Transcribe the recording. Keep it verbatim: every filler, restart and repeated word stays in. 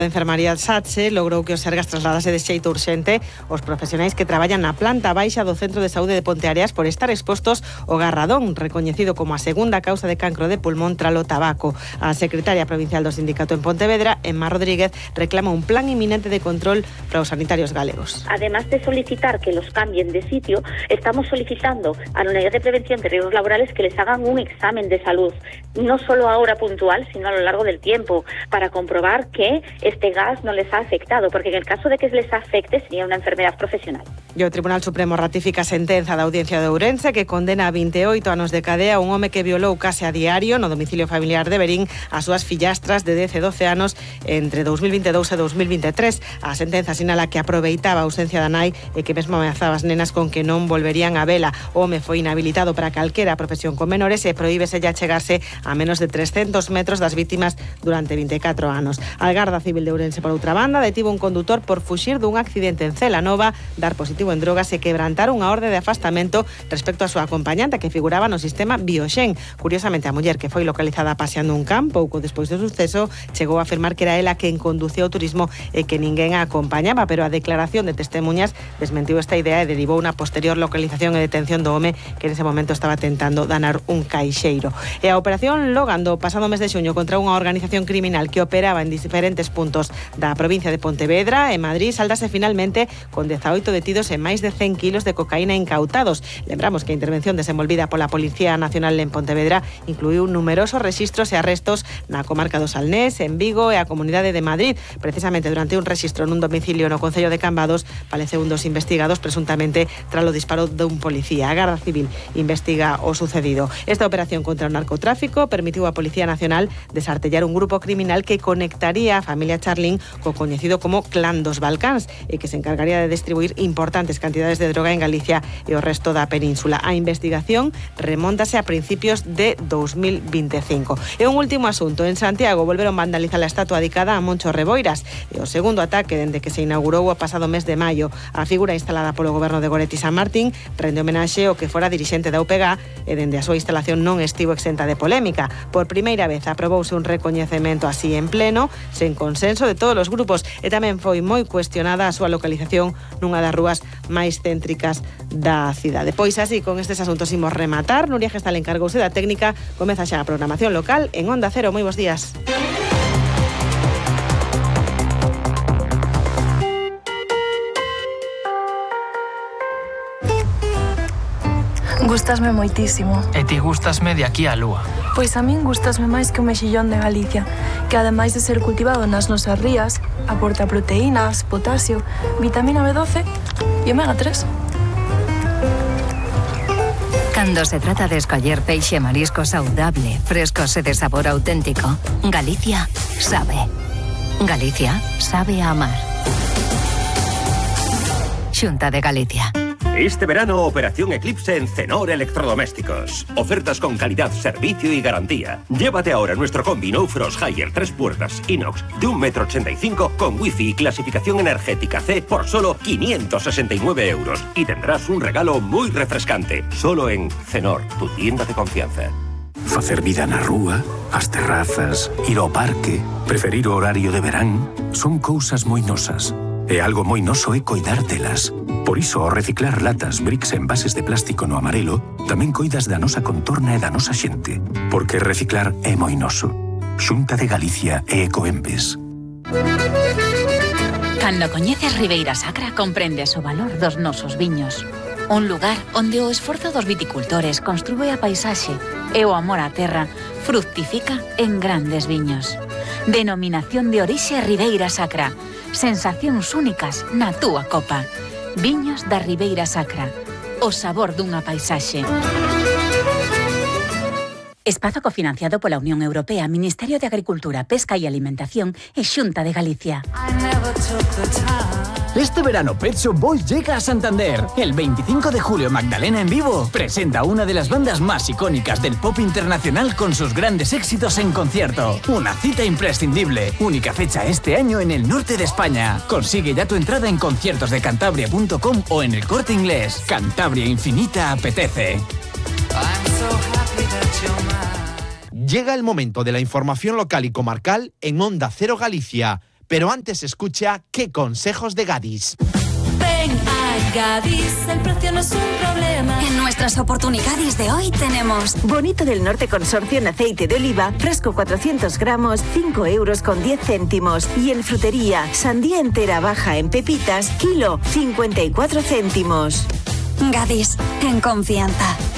A Enfermaría Satse logrou que o Sergas trasladase de xeito urxente os profesionais que traballan na planta baixa do Centro de Saúde de Ponteareas por estar expostos ao garradón, recoñecido como a segunda causa de cancro de pulmón tralo tabaco. A secretaria provincial do sindicato en Pontevedra, Emma Rodríguez, reclama un plan inminente de control para os sanitarios galegos. Además de solicitar que los cambien de sitio, estamos solicitando a la Unidad de Prevención de Riesgos Laborales que les hagan un examen de salud, no solo ahora puntual, sino a lo largo del tiempo, para comprobar que este gas no les ha afectado, porque en el caso de que les afecte sería una enfermedad profesional. E o Tribunal Supremo ratifica a sentenza da Audiencia de Ourense que condena a veintioito anos de cadea a un home que violou case a diario no domicilio familiar de Verín as súas fillastras de dez e doce anos entre dous mil vinte e dous e dous mil vinte e tres. A sentenza sinala que aproveitaba a ausencia da nai e que mesmo ameazaba as nenas con que non volverían a vela. O home foi inhabilitado para calquera profesión con menores e prohíbese ya chegarse a menos de trescentos metros das vítimas durante vinte e catro anos. A Garda Civil de Ourense, por outra banda, detivo un condutor por fuxir dun accidente en Celanova, dar positivo en drogas e quebrantar unha orde de afastamento respecto a súa acompañante que figuraba no sistema Bioxen. Curiosamente, a muller que foi localizada paseando un can pouco despois do suceso chegou a afirmar que era ela quen conducía o turismo e que ninguén a acompañaba, pero a declaración de testemunhas desmentiu esta idea e derivou unha posterior localización e detención do home que en ese momento estaba tentando danar un caixeiro. E a operación Logan do pasado mes de xuño contra unha organización criminal que operaba en diferentes puntos da provincia de Pontevedra e Madrid saldase finalmente con dezaoito detidos e máis de cen kilos de cocaína incautados. Lembramos que a intervención desenvolvida pola Policía Nacional en Pontevedra incluiu numerosos rexistros e arrestos na comarca do Salnés, en Vigo e a Comunidade de Madrid. Precisamente durante un rexistro nun domicilio no concello de Cambados faleceu un dos investigados presuntamente tras o disparo dun policía. A Garda Civil investiga o sucedido. Esta operación contra o narcotráfico permitiu á Policía Nacional desartellar un grupo criminal que conectaría a familia Charlín co coñecido como Clan dos Balcáns e que se encargaría de distribuir importantes cantidades de droga en Galicia e o resto da península. A investigación remóntase a principios de dous mil veinticinco. E un último asunto. En Santiago volveron vandalizar a estatua dedicada a Moncho Reboiras e o segundo ataque dende que se inaugurou o pasado mes de maio. A figura instalada polo goberno de Goretti San Martín rende homenaxe ao que fora dirixente da U P G e dende a súa instalación non estivo exenta de polémica. Por primeira vez aprobouse un recoñecemento así en pleno, sen consenso de todos os grupos, e tamén foi moi cuestionada a súa localización nunha das rúas máis céntricas da cidade. Pois así, con estes asuntos imos rematar. Nuria Gestal encargouse da técnica. Comeza xa a programación local en Onda Cero. Moi bons días. Gústasme moitísimo. E ti gústasme de aquí á lúa. Pois a min gústasme máis que o mexillón de Galicia, que ademais de ser cultivado nas nosas rías, aporta proteínas, potasio, vitamina B doce e omega tres. Cando se trata de escoller peixe e marisco saudable, frescos e de sabor auténtico, Galicia sabe. Galicia sabe a amar. Xunta de Galicia. Este verano, Operación Eclipse en Cenor Electrodomésticos. Ofertas con calidad, servicio y garantía. Llévate ahora nuestro combi No Frost Higher tres puertas inox de un metro ochenta y cinco con wifi y clasificación energética C por solo quinientos sesenta y nueve euros. Y tendrás un regalo muy refrescante. Solo en Cenor, tu tienda de confianza. Facer vida na rúa, as terrazas, ir ao parque, preferir o horario de verán, son cousas moi nosas. E algo moi noso é coidar delas. Por iso, ao reciclar latas, bricks e envases de plástico no amarelo, tamén coidas da nosa contorna e da nosa xente. Porque reciclar é moi noso. Xunta de Galicia e Ecoembes. Cando coñeces Ribeira Sacra, comprendes o valor dos nosos viños. Un lugar onde o esforzo dos viticultores construe a paisaxe e o amor á terra fructifica en grandes viños. Denominación de orixe Ribeira Sacra. Sensacións únicas na túa copa. Viños da Ribeira Sacra. O sabor dunha paisaxe. Espazo cofinanciado pola Unión Europea, Ministerio de Agricultura, Pesca y Alimentación e Xunta de Galicia. Este verano Pet Shop Boys llega a Santander. El veinticinco de julio Magdalena en vivo presenta una de las bandas más icónicas del pop internacional con sus grandes éxitos en concierto. Una cita imprescindible. Única fecha este año en el norte de España. Consigue ya tu entrada en conciertos de cantabria punto com o en El Corte Inglés. Cantabria Infinita apetece. Llega el momento de la información local y comarcal en Onda Cero Galicia. Pero antes escucha qué consejos de Gadis. Ven a Gadis, el precio no es un problema. En nuestras oportunidades de hoy tenemos Bonito del Norte Consorcio en aceite de oliva, fresco cuatrocientos gramos, cinco euros con diez céntimos. Y en frutería, sandía entera baja en pepitas, kilo, cincuenta y cuatro céntimos. Gadis, en confianza.